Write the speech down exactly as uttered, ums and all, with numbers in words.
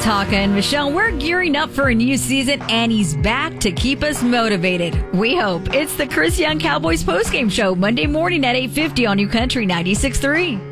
Taka and Michelle. We're gearing up for a new season, and he's back to keep us motivated. We hope. It's the Chris Young Cowboys postgame show, Monday morning at eight fifty on New Country ninety-six point three.